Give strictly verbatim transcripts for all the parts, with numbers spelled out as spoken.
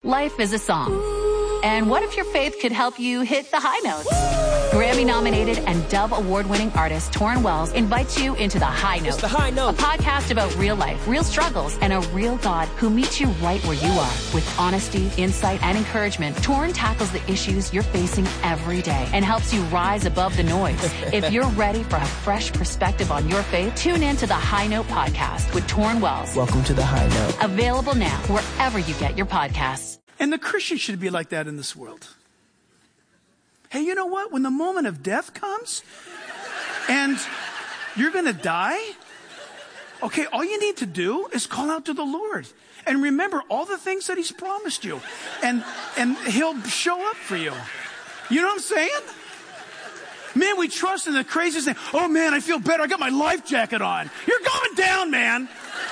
Life is a song. And what if your faith could help you hit the high notes? Grammy-nominated and Dove Award-winning artist Torrin Wells invites you into The High Note. It's The High Note. A podcast about real life, real struggles, and a real God who meets you right where you are. With honesty, insight, and encouragement, Torrin tackles the issues you're facing every day and helps you rise above the noise. If you're ready for a fresh perspective on your faith, tune in to The High Note podcast with Torrin Wells. Welcome to The High Note. Available now wherever you get your podcasts. And the Christian should be like that in this world. Hey, you know what? When the moment of death comes and you're going to die, okay, all you need to do is call out to the Lord and remember all the things that he's promised you, and and he'll show up for you. You know what I'm saying? Man, we trust in the craziest thing. Oh, man, I feel better. I got my life jacket on. You're going down, man.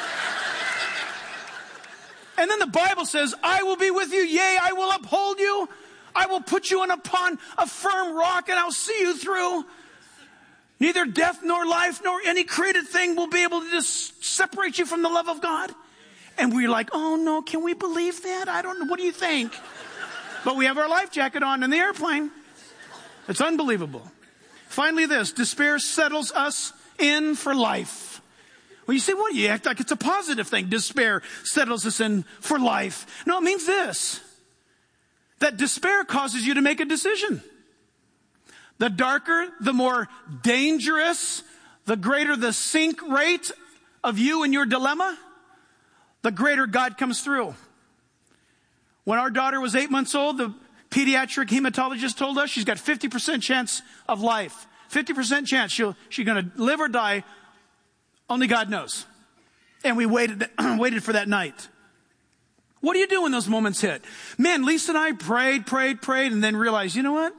And then the Bible says, I will be with you. Yea, I will uphold you. I will put you on upon a firm rock, and I'll see you through. Neither death nor life nor any created thing will be able to just separate you from the love of God. And we're like, oh no, can we believe that? I don't know. What do you think? But we have our life jacket on in the airplane. It's unbelievable. Finally this, despair settles us in for life. Well, you say, what? You act like it's a positive thing. Despair settles us in for life. No, it means this. That despair causes you to make a decision. The darker, the more dangerous, the greater the sink rate of you and your dilemma, the greater God comes through. When our daughter was eight months old, the pediatric hematologist told us she's got fifty percent chance of life. fifty percent chance she'll, she's going to live or die. Only God knows. And we waited, waited for that night. What do you do when those moments hit? Man, Lisa and I prayed, prayed, prayed, and then realized, you know what?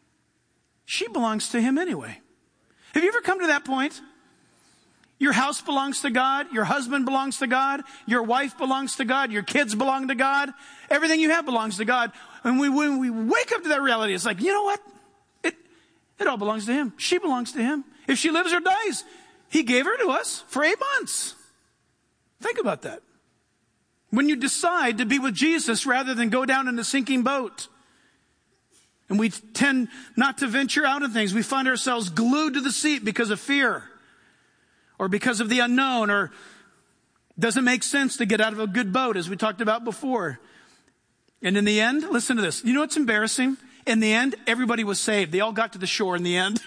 She belongs to him anyway. Have you ever come to that point? Your house belongs to God. Your husband belongs to God. Your wife belongs to God. Your kids belong to God. Everything you have belongs to God. And we, when we wake up to that reality, it's like, you know what? It, it all belongs to him. She belongs to him. If she lives or dies, he gave her to us for eight months. Think about that. When you decide to be with Jesus rather than go down in a sinking boat, and we tend not to venture out in things, we find ourselves glued to the seat because of fear or because of the unknown, or doesn't make sense to get out of a good boat, as we talked about before. And in the end, listen to this. You know what's embarrassing? In the end, everybody was saved. They all got to the shore in the end.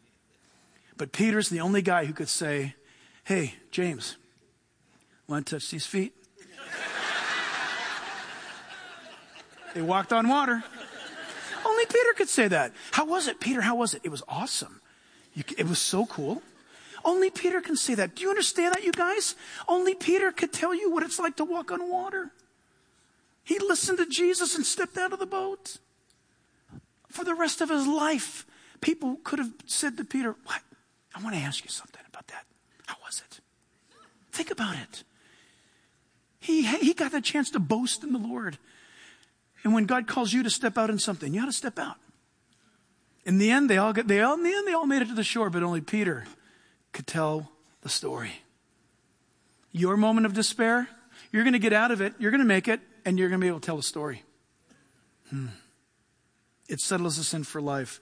But Peter's the only guy who could say, hey, James, want to touch these feet? They walked on water. Only Peter could say that. How was it, Peter? How was it? It was awesome. You, it was so cool. Only Peter can say that. Do you understand that, you guys? Only Peter could tell you what it's like to walk on water. He listened to Jesus and stepped out of the boat. For the rest of his life, people could have said to Peter, what? I want to ask you something about that. How was it? Think about it. He, he got the chance to boast in the Lord. And when God calls you to step out in something, you ought to step out. In the end, they all got, they all, in the end, they all made it to the shore, but only Peter could tell the story. Your moment of despair, you're going to get out of it, you're going to make it, and you're going to be able to tell the story. Hmm. It settles us in for life.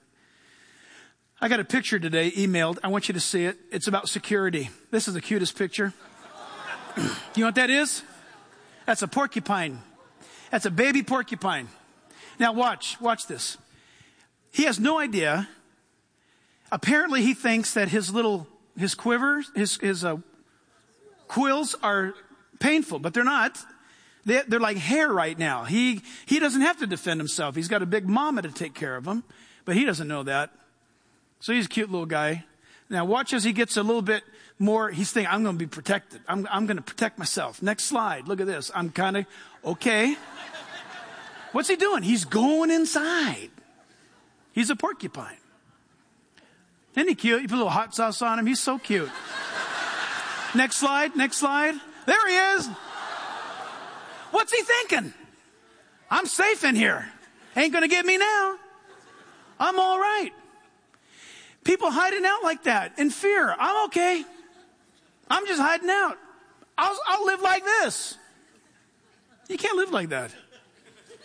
I got a picture today emailed. I want you to see it. It's about security. This is the cutest picture. You know what that is? That's a porcupine. That's a baby porcupine. Now watch, watch this. He has no idea. Apparently he thinks that his little, his quivers, his, his uh, quills are painful, but they're not. They, they're like hair right now. He, he doesn't have to defend himself. He's got a big mama to take care of him, but he doesn't know that. So he's a cute little guy. Now watch as he gets a little bit more, he's thinking, I'm going to be protected. I'm, I'm going to protect myself. Next slide. Look at this. I'm kind of, okay. What's he doing? He's going inside. He's a porcupine. Isn't he cute? You put a little hot sauce on him. He's so cute. Next slide. Next slide. There he is. What's he thinking? I'm safe in here. Ain't going to get me now. I'm all right. People hiding out like that in fear. I'm okay. I'm just hiding out. I'll, I'll live like this. You can't live like that.